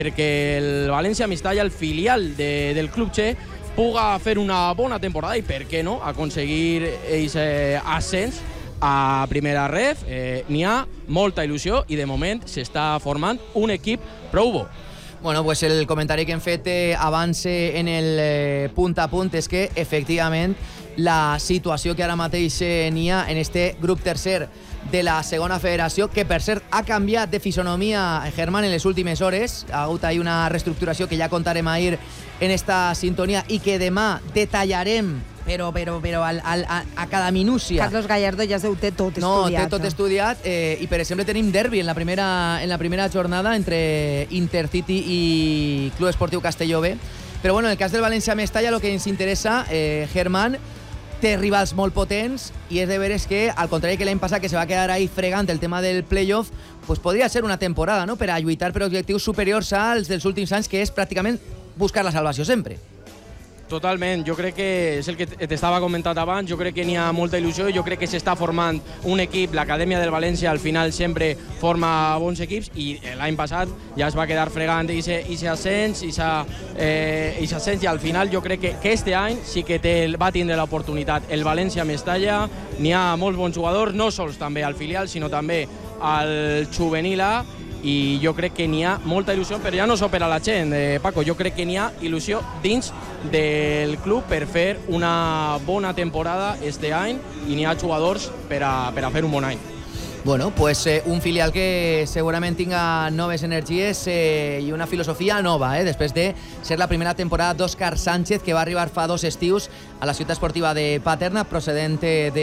perquè el València Mestalla, el filial del Club Che, puga fer una bona temporada i, per què no, aconseguir aquest ascens a primera ref. N'hi ha molta il·lusió i de moment s'està formant un equip prou bo. Bueno, pues el comentari que hem fet abans en el punt a punt és que, efectivament, la situació que ara mateix n'hi ha en este grup tercer de la segona federació, que per cert ha canviat de fisonomia, Germán, en les últimes hores. Ha hagut ahí una reestructuració que ja contarem ahir en esta sintonia i que demà detallarem però a cada minúcia. Carlos Gallardo ja es deu té tot estudiat. No, té tot estudiat i per exemple tenim derbi en la primera jornada entre Intercity i Club Esportiu Castelló B. Però bueno, en el cas del València Mestalla el que ens interessa, Germán, té rivals molt potents i és de veres que, al contrari que l'any passat, que se va quedar ahí fregant el tema del playoff, pues podria ser una temporada, no?, per a lluitar per objectius superiors als dels últims anys, que és pràcticament buscar la salvació sempre. Totalment, jo crec que és el que t'estava comentant abans, jo crec que n'hi ha molta il·lusió, jo crec que s'està formant un equip, l'Acadèmia del València al final sempre forma bons equips i l'any passat ja es va quedar fregant aquest ascens i al final jo crec que este any sí que va tindre l'oportunitat el València Mestalla, n'hi ha molts bons jugadors, no sols també al filial sinó també al juvenil A, i jo crec que n'hi ha molta il·lusió, però ja no és per a la gent, Paco, jo crec que n'hi ha il·lusió dins del club per fer una bona temporada este any i n'hi ha jugadors per a fer un bon any. Bueno, pues un filial que segurament tinga noves energies i una filosofia nova, després de ser la primera temporada d'Òscar Sánchez, que va arribar fa 2 estius a la ciutat esportiva de Paterna, procedent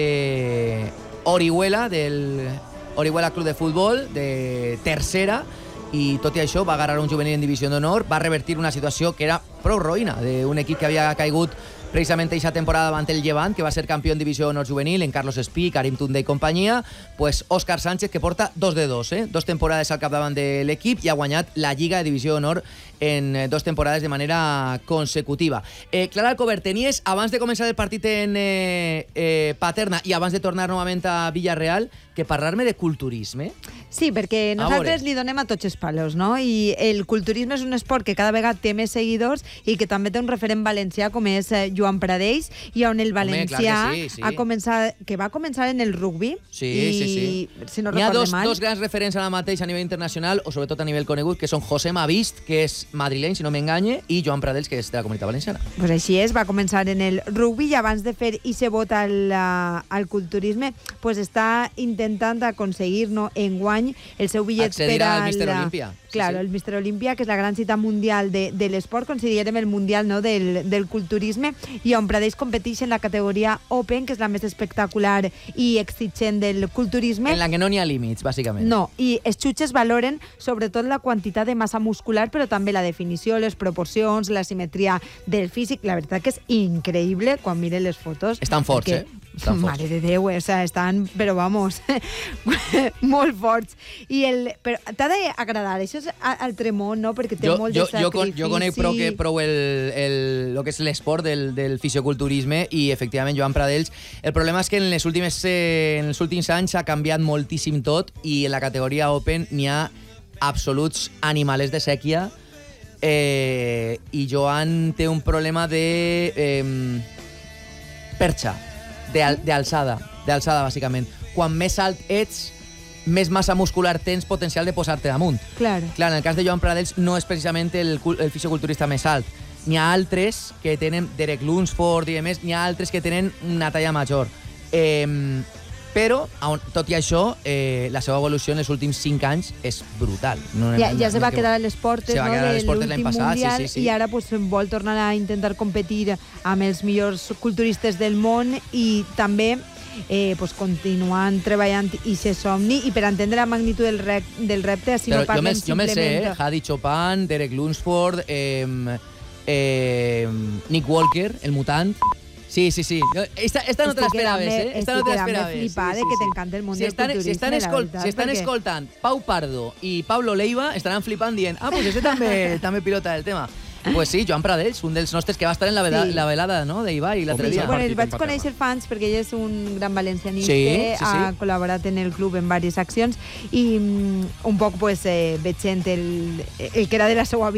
de Orihuela, del Orihuela Club de Futbol, de tercera, i tot i això va agarrar un juvenil en divisió d'honor, va revertir una situació que era prou roïna, d'un equip que havia caigut precisament aquesta temporada davant el Llevant, que va ser campió en divisió d'honor juvenil, en Carlos Espí, Karim Tunde i companyia, pues Òscar Sánchez, que porta 2 de 2, 2 temporades al capdavant de l'equip i ha guanyat la Lliga de divisió d'honor en 2 temporades de manera consecutiva. Clara Alcover, tenies, abans de començar el partit en Paterna i abans de tornar novament a Villarreal, que parlar-me de culturisme. Sí, perquè nosaltres li donem a tots els palos, no? I el culturisme és un esport que cada vegada té més seguidors i que també té un referent valencià com és Joan Pradells, i on el valencià ha començat, que va començar en el rugbi. Sí. Si no N'hi ha recorde mal. dos grans referents ara mateix a nivell internacional, o sobretot a nivell conegut, que són José Mavist, que és madrileny, si no m'enganye, i Joan Pradells, que és de la Comunitat Valenciana. Pues així és, va començar en el rugbi i abans de fer ese vot al culturisme, pues està intentant aconseguir, no, enguany el seu bitllet accedir al Mister Olímpia. Claro, el Mister Olímpia, que és la gran cita mundial de l'esport, considerem el mundial, no, del culturisme, i on Pradells competeix en la categoria Open, que és la més espectacular i exigent del culturisme. En la que no n'hi ha límits, bàsicament. No, i els jutges valoren sobretot la quantitat de massa muscular, però també la definició, les proporcions, la simetria del físic. La veritat que és increïble quan miren les fotos. Estan forts, perquè, mare de Déu, o sea, estan, però vamos, molt forts. Però t'ha d'agradar, això és altre món, no? Perquè té molt de sacrifici. Jo conec prou el que és l'esport del fisioculturisme i, efectivament, Joan Pradells. El problema és que en els últims anys ha canviat moltíssim tot i en la categoria Open n'hi ha absoluts animalers de sèquia i Joan té un problema de perxa, d'alçada, bàsicament. Quan més alt ets, més massa muscular tens potencial de posar-te damunt. Clar, en el cas de Joan Pradells no és precisament el fisioculturista més alt. N'hi ha altres que tenen, Derek Lunsford i demés, n'hi ha altres que tenen una talla major. Però, tot i això, la seva evolució en els últims 5 anys és brutal. Ja se va quedar a les portes de l'últim mundial i ara vol tornar a intentar competir amb els millors culturistes del món i també continuant treballant i ser somni, i per entendre la magnitud del repte, així no parlem simplement... Jo me sé, Hadi Chopin, Derek Lunsford, Nick Walker, el mutant... Sí. Esta no te l'esperaves, Esta no te l'esperaves. Estic flipada que t'encanta el món del culturisme, Si estan escoltant Pau Pardo i Pablo Leiva, estaran flipant dient pues ese també pilota del tema. Pues sí, Joan Pradells, un dels nostres que va estar en la velada, no?, d'Ibai l'altre dia. Bueno, el vaig conèixer fans perquè ell és un gran valencianista, ha col·laborat en el club en diverses accions i un poc pues, veient el que era de la seva vida